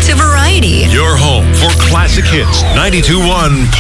to variety. Your home for classic hits. 92.1